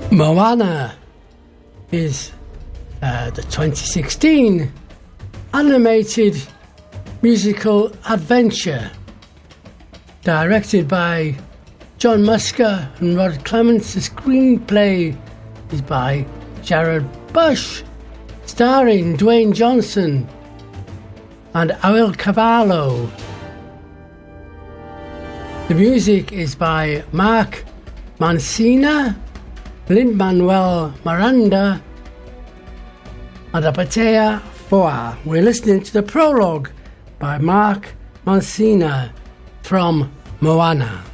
Moana is the 2016 animated musical adventure directed by John Musker and Rod Clements. The screenplay is by Jared Bush, starring Dwayne Johnson and Awil Cavallo. The music is by Mark Mancina, Lin-Manuel Miranda and Apatea Foa. We're listening to the prologue by Mark Mancina from Moana.